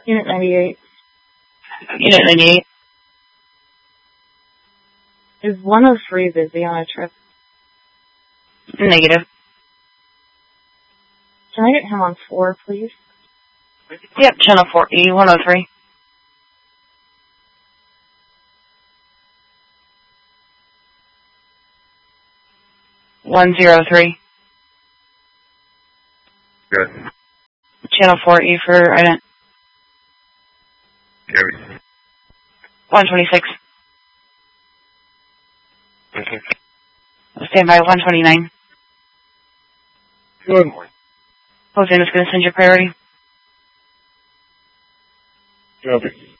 Unit 98. Unit 98. Is 103 busy on a trip? Negative. Can I get him on 4, please? Yep, channel 4E, 103. (103). Good. Channel 4E for ident. Gary. 126. Okay. Stand by 129. Good. Jose is going to send your priority. Copy.